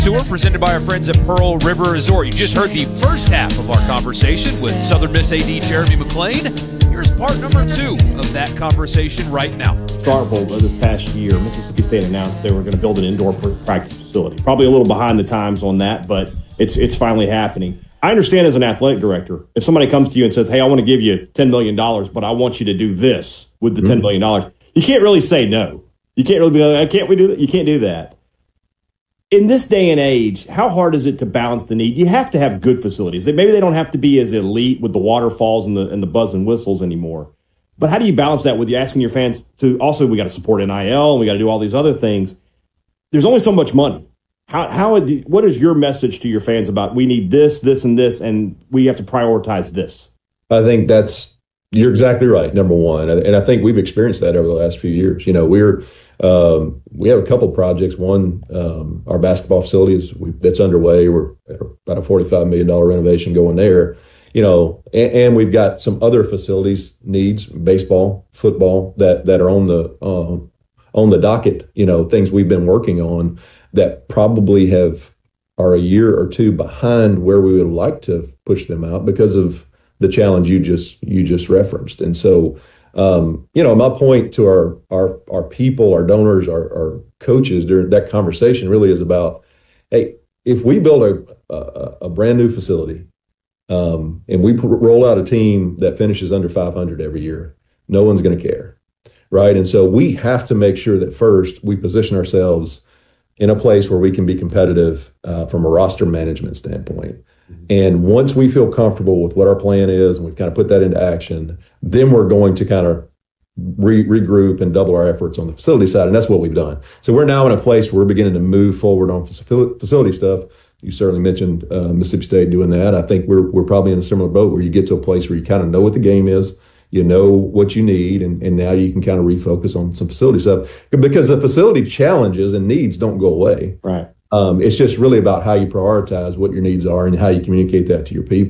Tour presented by our friends at Pearl River Resort. You just heard the first half of our conversation with Southern Miss AD Jeremy McClain. Here's part number 2 of that conversation right now. Starkville this past year, Mississippi State announced they were going to build an indoor practice facility. Probably a little behind the times on that, but it's finally happening. I understand as an athletic director, if somebody comes to you and says, hey, I want to give you $10 million, but I want you to do this with the $10 million, you can't really say no. You can't really be like, can't we do that? You can't do that. In this day and age, how hard is it to balance the need? You have to have good facilities. Maybe they don't have to be as elite with the waterfalls and the buzz and whistles anymore. But how do you balance that with you asking your fans to also, we got to support NIL and we got to do all these other things? There's only so much money. What is your message to your fans about we need this, this, and this, and we have to prioritize this? I think you're exactly right, number one. And I think we've experienced that over the last few years. You know, we have a couple projects. One, our basketball facilities that's underway. We're at about a $45 million renovation going there. You know, and we've got some other facilities needs, baseball, football that are on the docket. You know, things we've been working on that probably are a year or two behind where we would like to push them out because of the challenge you just referenced. And so, you know, my point to our people, our donors, our coaches during that conversation really is about, hey, if we build a brand new facility and we roll out a team that finishes under 500 every year, no one's going to care, right? And so we have to make sure that first we position ourselves in a place where we can be competitive from a roster management standpoint. And once we feel comfortable with what our plan is and we've kind of put that into action, then we're going to kind of regroup and double our efforts on the facility side. And that's what we've done. So we're now in a place where we're beginning to move forward on facility stuff. You certainly mentioned Mississippi State doing that. I think we're probably in a similar boat where you get to a place where you kind of know what the game is, you know what you need, and now you can kind of refocus on some facility stuff because the facility challenges and needs don't go away. Right. It's just really about how you prioritize what your needs are and how you communicate that to your people.